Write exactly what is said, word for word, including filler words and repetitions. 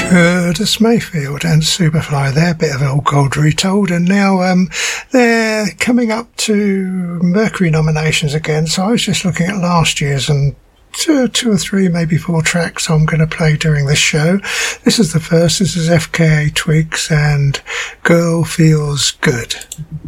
Curtis Mayfield and Superfly there, bit of old gold retold, and now um, they're coming up to Mercury nominations again. So I was just looking at last year's, and two, two or three, maybe four tracks I'm going to play during this show. This is the first. This is F K A Twigs and Girl Feels Good.